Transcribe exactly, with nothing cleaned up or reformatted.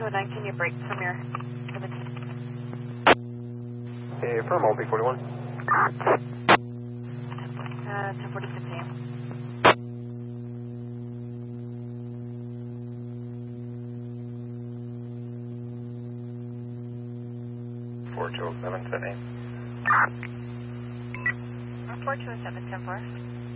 two oh nine, can you break from your... Hey, firm O B forty-one. Uh, ten forty-six a m. four two oh seven, ten eight. four two oh seven, ten four.